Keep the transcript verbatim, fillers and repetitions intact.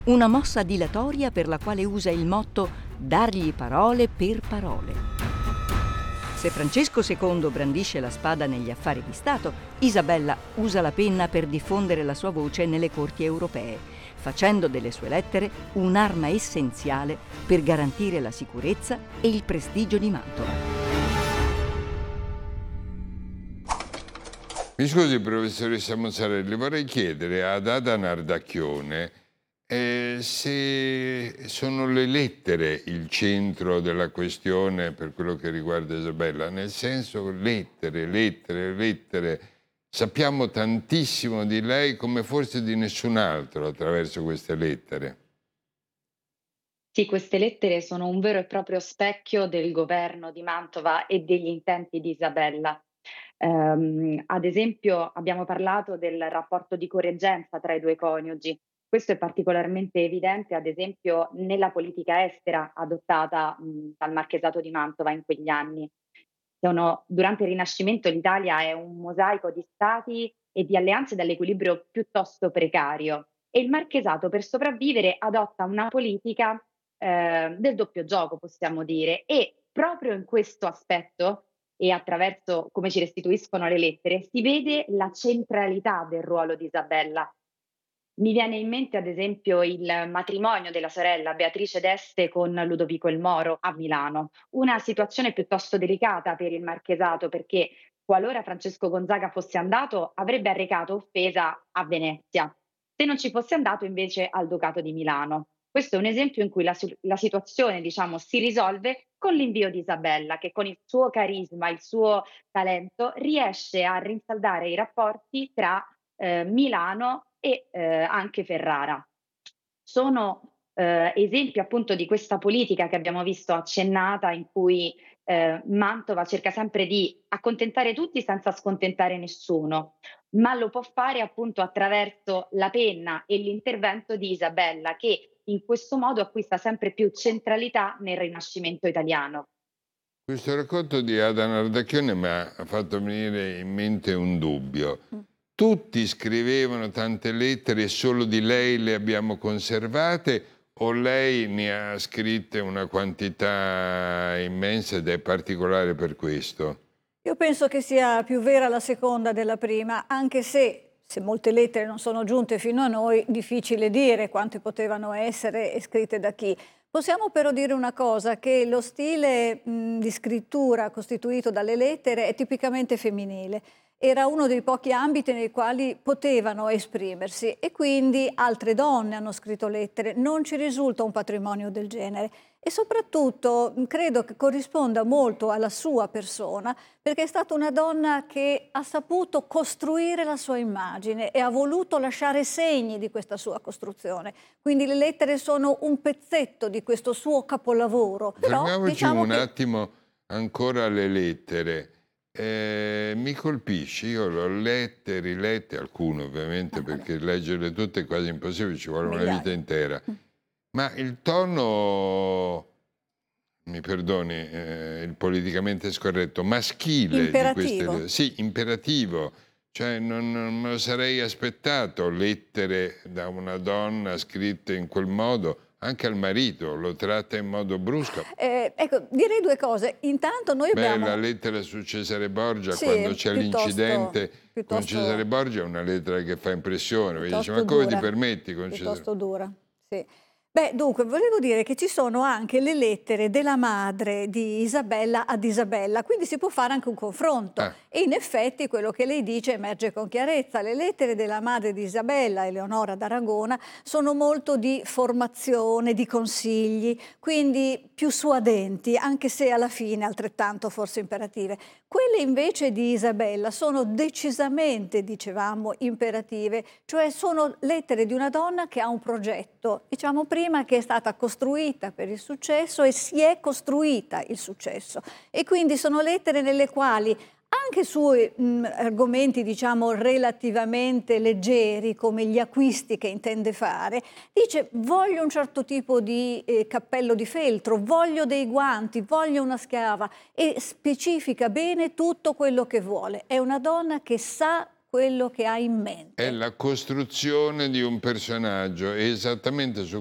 Una mossa dilatoria per la quale usa il motto «dargli parole per parole». Se Francesco secondo brandisce la spada negli affari di Stato, Isabella usa la penna per diffondere la sua voce nelle corti europee, facendo delle sue lettere un'arma essenziale per garantire la sicurezza e il prestigio di Mantova. Mi scusi, professoressa Mozzarelli, vorrei chiedere ad Ada Nardacchione eh, se sono le lettere il centro della questione per quello che riguarda Isabella, nel senso lettere, lettere, lettere. Sappiamo tantissimo di lei come forse di nessun altro attraverso queste lettere. Sì, queste lettere sono un vero e proprio specchio del governo di Mantova e degli intenti di Isabella. Ehm, ad esempio, abbiamo parlato del rapporto di correggenza tra i due coniugi. Questo è particolarmente evidente, ad esempio, nella politica estera adottata mh, dal Marchesato di Mantova in quegli anni. Sono- durante il Rinascimento l'Italia è un mosaico di stati e di alleanze dall'equilibrio piuttosto precario e il Marchesato per sopravvivere adotta una politica eh, del doppio gioco, possiamo dire, e proprio in questo aspetto e attraverso come ci restituiscono le lettere, si vede la centralità del ruolo di Isabella. Mi viene in mente ad esempio il matrimonio della sorella Beatrice d'Este con Ludovico il Moro a Milano, una situazione piuttosto delicata per il marchesato perché qualora Francesco Gonzaga fosse andato avrebbe arrecato offesa a Venezia, se non ci fosse andato invece al Ducato di Milano. Questo è un esempio in cui la, la situazione, diciamo, si risolve con l'invio di Isabella, che con il suo carisma, il suo talento, riesce a rinsaldare i rapporti tra eh, Milano e eh, anche Ferrara. Sono eh, esempi appunto di questa politica che abbiamo visto accennata in cui eh, Mantova cerca sempre di accontentare tutti senza scontentare nessuno, ma lo può fare appunto attraverso la penna e l'intervento di Isabella che in questo modo acquista sempre più centralità nel Rinascimento italiano. Questo racconto di Ada Nardacchione mi ha fatto venire in mente un dubbio. Tutti scrivevano tante lettere e solo di lei le abbiamo conservate o lei ne ha scritte una quantità immensa ed è particolare per questo? Io penso che sia più vera la seconda della prima, anche se, se molte lettere non sono giunte fino a noi, difficile dire quante potevano essere e scritte da chi. Possiamo però dire una cosa, che lo stile mh, di scrittura costituito dalle lettere è tipicamente femminile. Era uno dei pochi ambiti nei quali potevano esprimersi e quindi altre donne hanno scritto lettere. Non ci risulta un patrimonio del genere e soprattutto mh, credo che corrisponda molto alla sua persona perché è stata una donna che ha saputo costruire la sua immagine e ha voluto lasciare segni di questa sua costruzione. Quindi le lettere sono un pezzetto di questo suo capolavoro. Però, Fermiamoci diciamo un che... attimo ancora alle lettere. Eh, mi colpisce, io le ho lette, rilette, alcune ovviamente, perché leggerle tutte è quasi impossibile, ci vuole una Migliaia. vita intera. Ma il tono, mi perdoni, eh, il politicamente scorretto, maschile Imperativo. di queste... Sì, imperativo. Cioè non, non me lo sarei aspettato, lettere da una donna scritte in quel modo. Anche al marito lo tratta in modo brusco. Eh, ecco, direi due cose. Intanto noi Beh, abbiamo... la lettera su Cesare Borgia, Sì, quando c'è piuttosto- l'incidente con piuttosto- Cesare Borgia, è una lettera che fa impressione. Perché dice, ma piuttosto come ti dura, permetti con Cesare? piuttosto dura, sì. Beh, dunque, volevo dire che ci sono anche le lettere della madre di Isabella ad Isabella, quindi si può fare anche un confronto. Ah. E in effetti quello che lei dice emerge con chiarezza. Le lettere della madre di Isabella, Eleonora d'Aragona, sono molto di formazione, di consigli, quindi più suadenti, anche se alla fine altrettanto forse imperative. Quelle invece di Isabella sono decisamente, dicevamo, imperative, cioè sono lettere di una donna che ha un progetto, diciamo prima che è stata costruita per il successo e si è costruita il successo. E quindi sono lettere nelle quali anche su mh, argomenti diciamo relativamente leggeri come gli acquisti che intende fare, dice voglio un certo tipo di eh, cappello di feltro, voglio dei guanti, voglio una schiava e specifica bene tutto quello che vuole. È una donna che sa quello che ha in mente. È la costruzione di un personaggio, e esattamente su